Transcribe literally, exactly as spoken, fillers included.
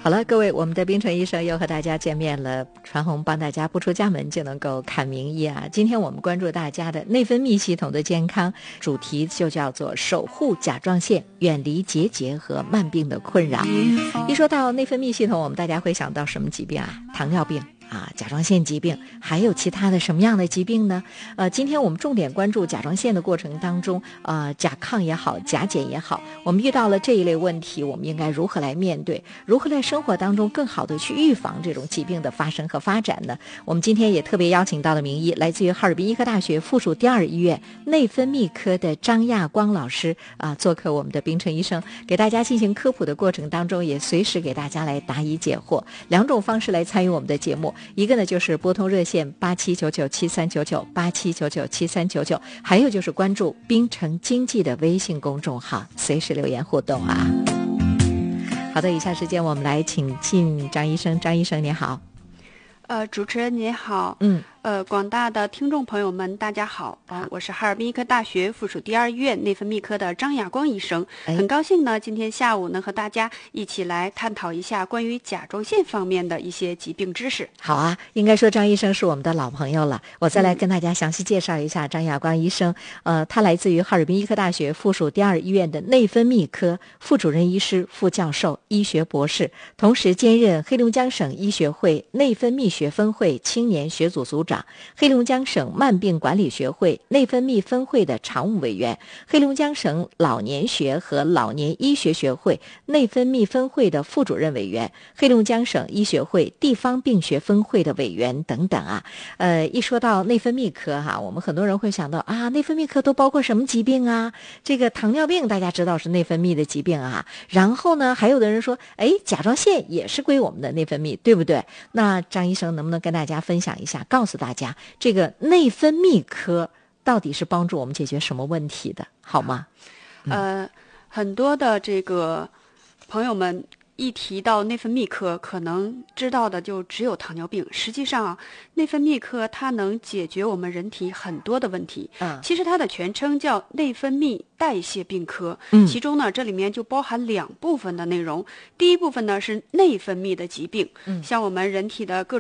好了，各位，我们的冰城医生又和大家见面了。传红帮大家不出家门就能够看名医啊。今天我们关注大家的内分泌系统的健康，主题就叫做守护甲状腺，远离结节和慢病的困扰。一说到内分泌系统，我们大家会想到什么疾病啊？糖尿病啊，甲状腺疾病，还有其他的什么样的疾病呢？呃，今天我们重点关注甲状腺的过程当中，呃，甲亢也好，甲减也好，我们遇到了这一类问题，我们应该如何来面对？如何在生活当中更好的去预防这种疾病的发生和发展呢？我们今天也特别邀请到了名医，来自于哈尔滨医科大学附属第二医院内分泌科的张亚光老师啊、呃，做客我们的冰城医生，给大家进行科普的过程当中，也随时给大家来答疑解惑。两种方式来参与我们的节目。一个呢就是拨通热线八七九九七三九九八七九九七三九九，还有就是关注冰城经济的微信公众号，随时留言互动啊。好的，以下时间我们来请进张医生。张医生你好。 呃，主持人您好。 嗯。 呃，广大的听众朋友们，大家好啊、呃！我是哈尔滨医科大学附属第二医院内分泌科的张亚光医生，很高兴呢，今天下午能和大家一起来探讨一下关于甲状腺方面的一些疾病知识。 好啊，应该说张医生是我们的老朋友了，我再来跟大家详细介绍一下张亚光医生。嗯、呃，他来自于哈尔滨医科大学附属第二医院的内分泌科副主任医师、副教授、医学博士，同时兼任黑龙江省医学会内分泌学分会青年学组组长，黑龙江省慢病管理学会内分泌分会的常务委员，黑龙江省老年学和老年医学学会内分泌分会的副主任委员，黑龙江省医学会地方病学分会的委员等等啊。呃，一说到内分泌科哈、啊，我们很多人会想到啊，内分泌科都包括什么疾病啊？这个糖尿病大家知道是内分泌的疾病啊。然后呢，还有的人说，哎，甲状腺也是归我们的内分泌，对不对？那张医生能不能跟大家分享一下，告诉大家这个内分泌科到底是帮助我们解决什么问题的，好吗？ 呃，很多的这个朋友们一提到内分泌科，可能知道的就只有糖尿病。实际上啊，内分泌科它能解决我们人体很多的问题。嗯，其实它的全称叫内分泌代谢病科。嗯，其中呢，这里面就包含两部分的内容。第一部分呢是内分泌的疾病，嗯，像我们人体的各